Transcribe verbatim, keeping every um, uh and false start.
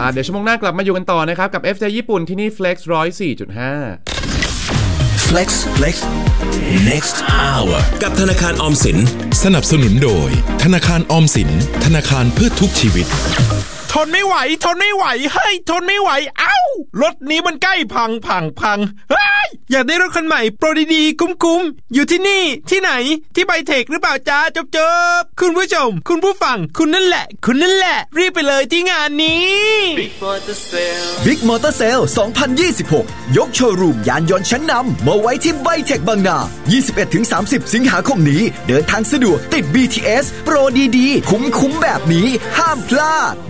เดี๋ยวชั่วโมงหน้ากลับมาอยู่กันต่อนะครับกับ เอฟ เจ ญี่ปุ่นที่นี่ Flex หนึ่งร้อยสี่จุดห้า Flex Flex Next Hour กับธนาคารออมสินสนับสนุนโดยธนาคารออมสินธนาคารเพื่อทุกชีวิตทนไม่ไหวทนไม่ไหวเฮ้ยทนไม่ไหวเอ้ารถนี้มันใกล้พังพังพังเฮ้ยอยากได้รถคันใหม่โปรดีๆคุ้มๆอยู่ที่นี่ที่ไหนที่ไบเทคหรือเปล่าจ๊ะจบจบคุณผู้ชมคุณผู้ฟังคุณนั่นแหละคุณนั่นแหละรีบไปเลยที่งานนี้ Big Motor Sale Big Motor Sale สองพันยี่สิบหกยกโชว์รูมยานยนต์ชั้นนำมาไว้ที่ไบเทคบางนา ยี่สิบเอ็ดถึงสามสิบ สิงหาคมนี้เดินทางสะดวกติด บี ที เอส โปรดีๆคุ้มๆแบบนี้ห้ามพลาด